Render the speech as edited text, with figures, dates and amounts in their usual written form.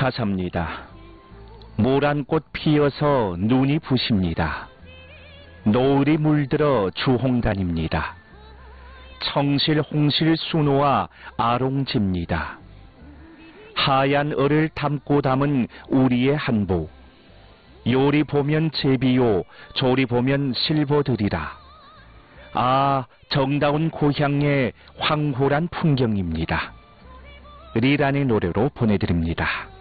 가사입니다. 모란 꽃 피어서 눈이 부십니다. 노을이 물들어 주홍단입니다. 청실 홍실 순호와 아롱집니다. 하얀 을을 담고 담은 우리의 한복. 요리 보면 제비요, 조리 보면 실버들이라. 아, 정다운 고향의 황홀한 풍경입니다. 리란의 노래로 보내드립니다.